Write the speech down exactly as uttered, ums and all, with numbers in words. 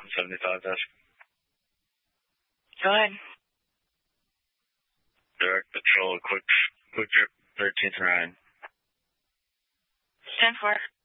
seven seventy-five desk. Go ahead. Direct patrol, quick, quick trip, thirteenth and Ryan. Stand for.